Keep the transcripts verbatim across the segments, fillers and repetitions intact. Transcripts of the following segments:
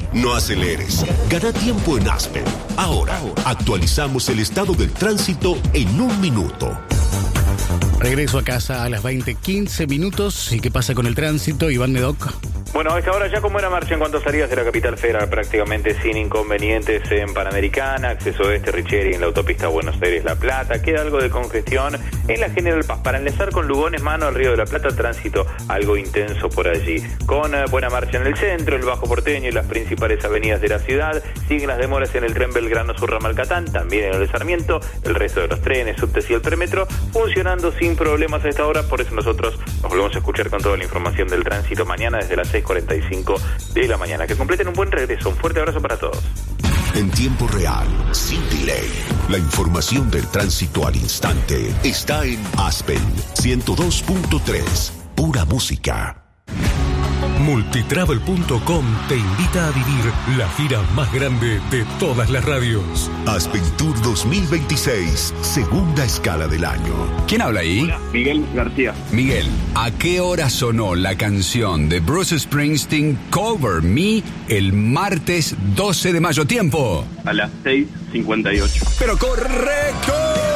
No aceleres. Gana tiempo en Aspen. Ahora, actualizamos el estado del tránsito en un minuto. Regreso a casa a las veinte quince minutos. ¿Y qué pasa con el tránsito, Iván Medoc? Bueno, a esta hora ya con buena marcha en cuanto a salidas de la capital federal, prácticamente sin inconvenientes en Panamericana, acceso oeste, Richeri, en la autopista Buenos Aires-La Plata. Queda algo de congestión en la General Paz. Para enlazar con Lugones, mano al Río de la Plata, tránsito algo intenso por allí. Con uh, buena marcha en el centro, el Bajo Porteño y las principales avenidas de la ciudad. Siguen las demoras en el tren Belgrano Sur Ramal Catán, también en el Sarmiento. El resto de los trenes, subtes y el premetro funcionando sin problemas a esta hora. Por eso nosotros nos volvemos a escuchar con toda la información del tránsito mañana desde las seis cuarenta y cinco de la mañana. Que completen un buen regreso. Un fuerte abrazo para todos. En tiempo real, sin delay. La información del tránsito al instante está en Aspen ciento dos punto tres. Pura música. Multitravel punto com te invita a vivir la gira más grande de todas las radios. Aspen Tour dos mil veintiséis, segunda escala del año. ¿Quién habla ahí? Hola, Miguel García. Miguel, ¿a qué hora sonó la canción de Bruce Springsteen Cover Me el martes doce de mayo? ¿Tiempo? A las seis cincuenta y ocho. ¡Pero correcto!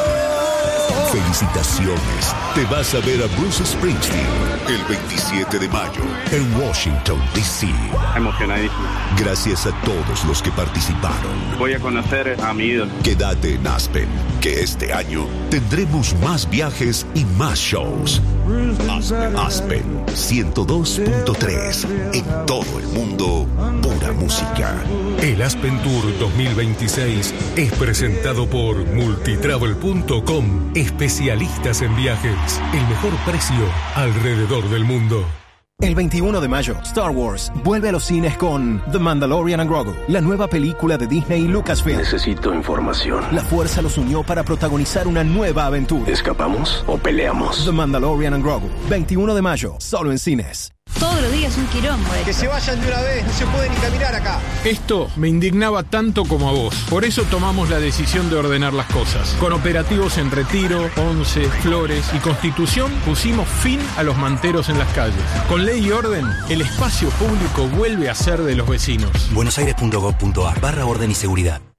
Felicitaciones. Te vas a ver a Bruce Springsteen el veintisiete de mayo en Washington, D C. Emocionadísimo. Gracias a todos los que participaron. Voy a conocer a mi ídolo. Quédate en Aspen, que este año tendremos más viajes y más shows. Aspen, Aspen ciento dos punto tres. En todo el mundo, pura música. El Aspen Tour dos mil veintiséis es presentado por Multitravel punto com. Especialistas en viajes. El mejor precio alrededor del mundo. El veintiuno de mayo, Star Wars vuelve a los cines con The Mandalorian and Grogu, la nueva película de Disney y Lucasfilm. Necesito información. La fuerza los unió para protagonizar una nueva aventura. ¿Escapamos o peleamos? The Mandalorian and Grogu, veintiuno de mayo, solo en cines. Todos los días un quilombo. Que se vayan de una vez, no se puede ni caminar acá. Esto me indignaba tanto como a vos. Por eso tomamos la decisión de ordenar las cosas. Con operativos en Retiro, Once, Flores y Constitución pusimos fin a los manteros en las calles. Con ley y orden, el espacio público vuelve a ser de los vecinos. buenosaires punto gov punto ar barra orden y seguridad.